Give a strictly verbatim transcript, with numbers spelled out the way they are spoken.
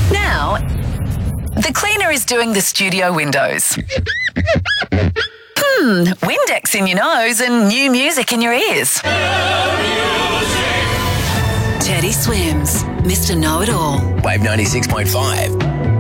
Now, the cleaner is doing the studio windows. Hmm, Windex in your nose and new music in your ears. Teddy Swims, Mister Know-It-All. Wave ninety-six point five.